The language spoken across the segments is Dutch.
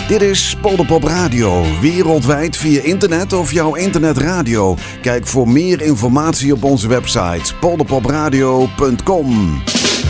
Dit is Polderpop Radio, wereldwijd via internet of jouw internetradio. Kijk voor meer informatie op onze website polderpopradio.com.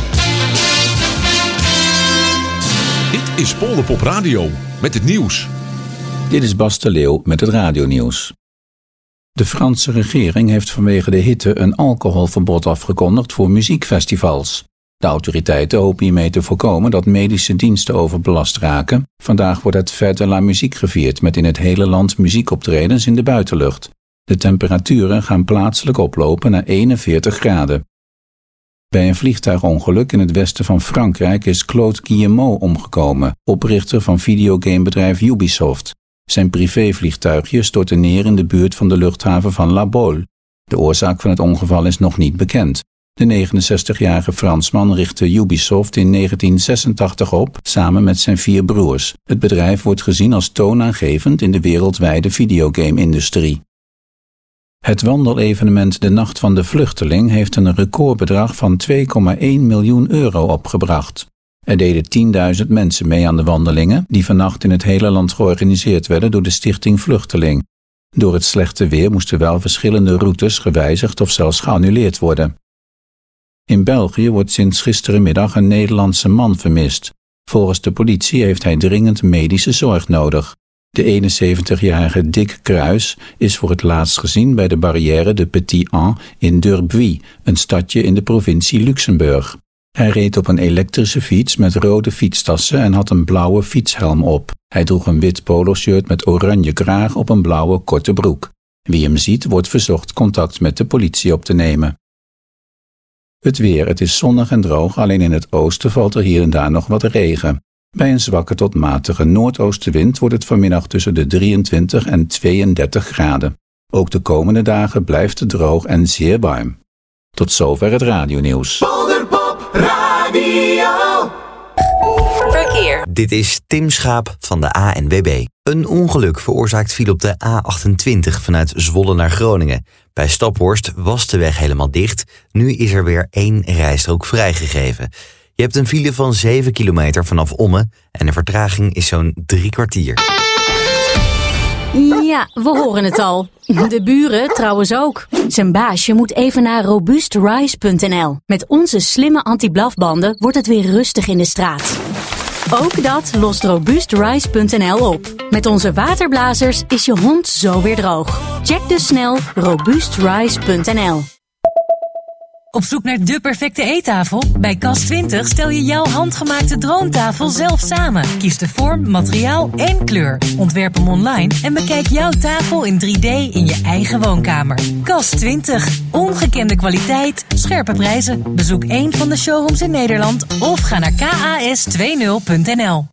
Dit is Polderpop Radio met het nieuws. Dit is Bas de Leeuw met het radionieuws. De Franse regering heeft vanwege de hitte een alcoholverbod afgekondigd voor muziekfestivals. De autoriteiten hopen hiermee te voorkomen dat medische diensten overbelast raken. Vandaag wordt het Fête de la Musique gevierd met in het hele land muziekoptredens in de buitenlucht. De temperaturen gaan plaatselijk oplopen naar 41 graden. Bij een vliegtuigongeluk in het westen van Frankrijk is Claude Guillemot omgekomen, oprichter van videogamebedrijf Ubisoft. Zijn privévliegtuigje stortte neer in de buurt van de luchthaven van La Baule. De oorzaak van het ongeval is nog niet bekend. De 69-jarige Fransman richtte Ubisoft in 1986 op, samen met zijn 4 broers. Het bedrijf wordt gezien als toonaangevend in de wereldwijde videogame-industrie. Het wandelevenement De Nacht van de Vluchteling heeft een recordbedrag van €2,1 miljoen opgebracht. Er deden 10.000 mensen mee aan de wandelingen, die vannacht in het hele land georganiseerd werden door de Stichting Vluchteling. Door het slechte weer moesten wel verschillende routes gewijzigd of zelfs geannuleerd worden. In België wordt sinds gisterenmiddag een Nederlandse man vermist. Volgens de politie heeft hij dringend medische zorg nodig. De 71-jarige Dick Kruis is voor het laatst gezien bij de barrière de Petit-An in Durbuy, een stadje in de provincie Luxemburg. Hij reed op een elektrische fiets met rode fietstassen en had een blauwe fietshelm op. Hij droeg een wit poloshirt met oranje kraag op een blauwe korte broek. Wie hem ziet wordt verzocht contact met de politie op te nemen. Het weer, het is zonnig en droog, alleen in het oosten valt er hier en daar nog wat regen. Bij een zwakke tot matige noordoostenwind wordt het vanmiddag tussen de 23 en 32 graden. Ook de komende dagen blijft het droog en zeer warm. Tot zover het radionieuws. Polderpop Radio. Verkeer. Dit is Tim Schaap van de ANWB. Een ongeluk veroorzaakt file op de A28 vanuit Zwolle naar Groningen. Bij Staphorst was de weg helemaal dicht. Nu is er weer 1 rijstrook vrijgegeven. Je hebt een file van 7 kilometer vanaf Ommen en de vertraging is zo'n 3 kwartier. Ja, we horen het al. De buren trouwens ook. Zijn baasje moet even naar robuustrise.nl. Met onze slimme anti-blafbanden wordt het weer rustig in de straat. Ook dat lost robuustrise.nl op. Met onze waterblazers is je hond zo weer droog. Check dus snel robuustrise.nl. Op zoek naar de perfecte eettafel? Bij Cas20 stel je jouw handgemaakte droomtafel zelf samen. Kies de vorm, materiaal en kleur. Ontwerp hem online en bekijk jouw tafel in 3D in je eigen woonkamer. Cas20. Ongekende kwaliteit, scherpe prijzen. Bezoek een van de showrooms in Nederland of ga naar kas20.nl.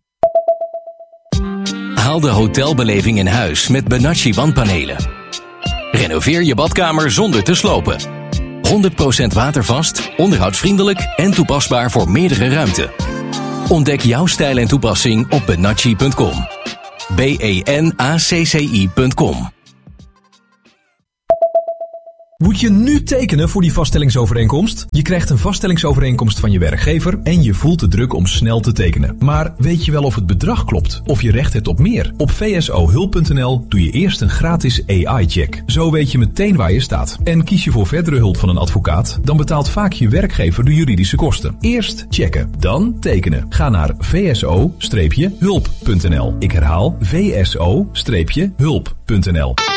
Haal de hotelbeleving in huis met Benacci wandpanelen. Renoveer je badkamer zonder te slopen. 100% watervast, onderhoudsvriendelijk en toepasbaar voor meerdere ruimten. Ontdek jouw stijl en toepassing op benacci.com. benacci.com. Moet je nu tekenen voor die vaststellingsovereenkomst? Je krijgt een vaststellingsovereenkomst van je werkgever en je voelt de druk om snel te tekenen. Maar weet je wel of het bedrag klopt? Of je recht hebt op meer? Op vsohulp.nl doe je eerst een gratis AI-check. Zo weet je meteen waar je staat. En kies je voor verdere hulp van een advocaat, dan betaalt vaak je werkgever de juridische kosten. Eerst checken, dan tekenen. Ga naar vso-hulp.nl. Ik herhaal vso-hulp.nl.